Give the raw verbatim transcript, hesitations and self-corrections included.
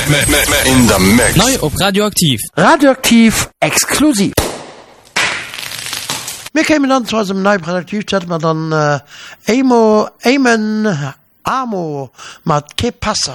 In the mix. Neu op Radioaktiv. Radioaktiv exklusiv. Wir kämen dann zu unserem neuen Radioaktiv, hat man dann äh, Emo, Eamon Amo, mit Que Passa.